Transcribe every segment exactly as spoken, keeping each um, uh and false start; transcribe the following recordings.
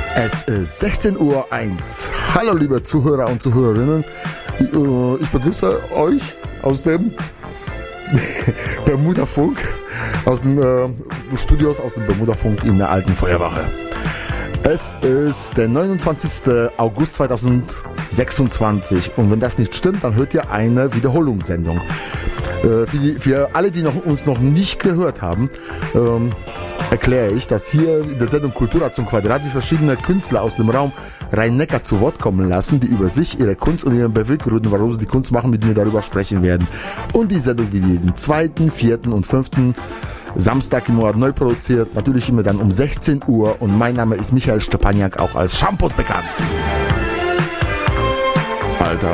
Es ist sechzehn Uhr eins. Hallo liebe Zuhörer und Zuhörerinnen. Ich begrüße euch aus dem Bermuda-Funk, aus den äh, Studios aus dem Bermuda-Funk in der alten Feuerwache. Es ist der neunundzwanzigster August zweitausendsechsundzwanzig und wenn das nicht stimmt, dann hört ihr eine Wiederholungssendung. Äh, für, die, für alle, die noch, uns noch nicht gehört haben, ähm, erkläre ich, dass hier in der Sendung Kultura zum Quadrat wir verschiedene Künstler aus dem Raum Rhein-Neckar zu Wort kommen lassen, die über sich, ihre Kunst und ihren Beweggründen, warum sie die Kunst machen, mit mir darüber sprechen werden. Und die Sendung wird jeden zweiten, vierten und fünften Samstag im Monat neu produziert. Natürlich immer dann um sechzehn Uhr und mein Name ist Michael Stepaniak, auch als Shampoos bekannt. Alter.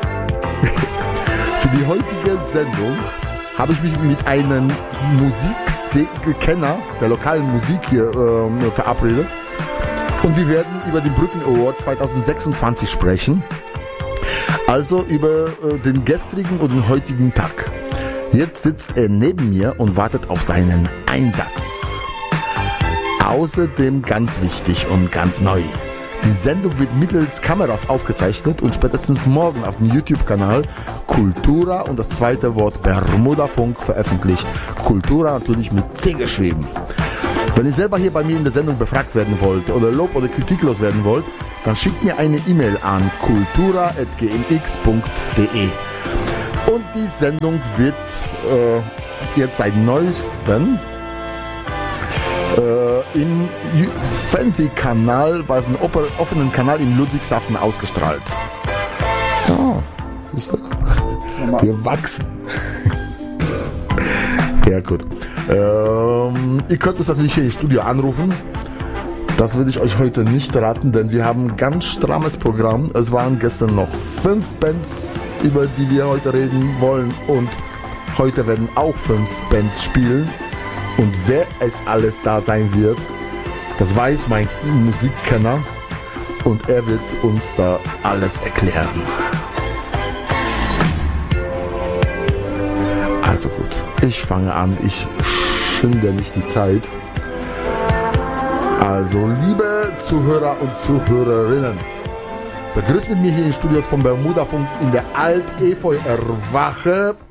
Für die heutige Sendung habe ich mich mit einem Musikkenner der lokalen Musik hier äh, verabredet. Und wir werden über den Brücken Award zweitausendsechsundzwanzig sprechen. Also über äh, den gestrigen und den heutigen Tag. Jetzt sitzt er neben mir und wartet auf seinen Einsatz. Außerdem ganz wichtig und ganz neu. Die Sendung wird mittels Kameras aufgezeichnet und spätestens morgen auf dem YouTube-Kanal Kultura und das zweite Wort Bermuda-Funk veröffentlicht. Kultura natürlich mit C geschrieben. Wenn ihr selber hier bei mir in der Sendung befragt werden wollt oder Lob oder Kritik loswerden wollt, dann schickt mir eine E-Mail an kultura at g m x punkt d e. Und die Sendung wird äh, jetzt seit neuestem äh, im Fernsehkanal, bei einem offenen Kanal in Ludwigshafen ausgestrahlt. Ja, ist das? Wir wachsen. Ja, gut. Ähm, ihr könnt uns natürlich hier im Studio anrufen. Das würde ich euch heute nicht raten, denn wir haben ein ganz strammes Programm. Es waren gestern noch fünf Bands, über die wir heute reden wollen. Und heute werden auch fünf Bands spielen. Und wer es alles da sein wird, das weiß mein Musikkenner. Und er wird uns da alles erklären. Also gut, ich fange an. Ich schinde nicht die Zeit. Also, liebe Zuhörer und Zuhörerinnen, begrüßt mit mir hier in den Studios vom Bermuda-Funk in der Alt-Efeu-Erwache.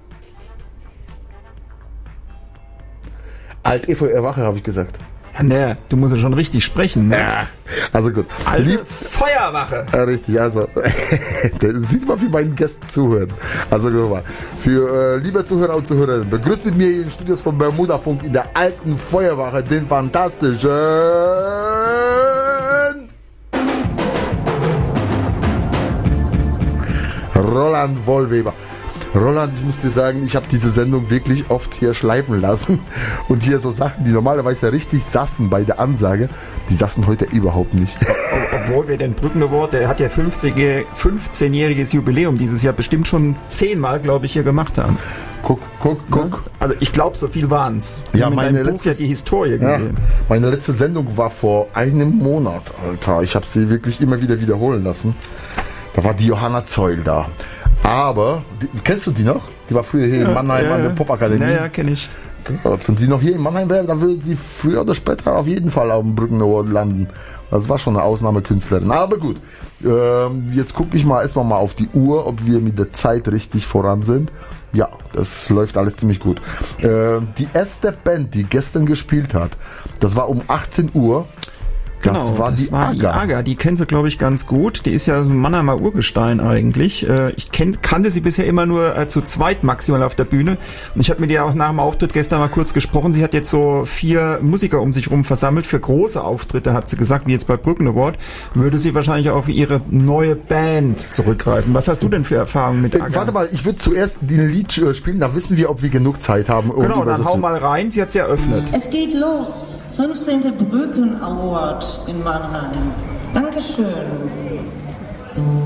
Alt-Efeu-Erwache, habe ich gesagt. Ja, ne, du musst ja schon richtig sprechen. Ne? Ja, also gut. Alte Lieb- Feuerwache. Äh, richtig, also, sieht man, wie meinen Gästen zuhören. Also, guck mal. Für äh, liebe Zuhörer und Zuhörerinnen, begrüßt mit mir hier in den Studios vom Bermuda-Funk in der alten Feuerwache den fantastischen Roland Wollweber. Roland, ich muss dir sagen, ich habe diese Sendung wirklich oft hier schleifen lassen und hier so Sachen, die normalerweise richtig saßen bei der Ansage, die saßen heute überhaupt nicht. Obwohl wir den Brücken Award, der hat ja fünfzehnjähriges Jubiläum dieses Jahr bestimmt schon zehnmal, glaube ich, hier gemacht haben. Guck, guck, guck. Also ich glaube, so viel waren es. Ja, meine Buch letzte, ja die Historie gesehen. Ja, meine letzte Sendung war vor einem Monat, Alter. Ich habe sie wirklich immer wieder wiederholen lassen. Da war die Johanna Zeul da. Aber, die, kennst du die noch? Die war früher hier ja, in Mannheim ja, an der Popakademie. Ja, ja, kenne ich. Wenn sie noch hier in Mannheim wäre, dann würde sie früher oder später auf jeden Fall auf dem Brücken Award landen. Das war schon eine Ausnahmekünstlerin. Aber gut, ähm, jetzt gucke ich mal erstmal mal auf die Uhr, ob wir mit der Zeit richtig voran sind. Ja, das läuft alles ziemlich gut. Äh, die erste Band, die gestern gespielt hat, das war um achtzehn Uhr. Das genau, war das die war Aga. Die Aga, die kennen sie, glaube ich, ganz gut. Die ist ja so ein Mannheimer Urgestein eigentlich. Ich kenn, kannte sie bisher immer nur äh, zu zweit maximal auf der Bühne. Und ich habe mit ihr auch nach dem Auftritt gestern mal kurz gesprochen. Sie hat jetzt so vier Musiker um sich rum versammelt. Für große Auftritte, hat sie gesagt, wie jetzt bei Brücken Award, würde sie wahrscheinlich auch für ihre neue Band zurückgreifen. Was hast du denn für Erfahrungen mit Aga? Äh, warte mal, ich würde zuerst den Lied äh, spielen, dann wissen wir, ob wir genug Zeit haben. Um genau, dann so hau mal rein. Sie hat sie eröffnet. Es geht los. fünfzehnter Brücken Award in Mannheim. Dankeschön.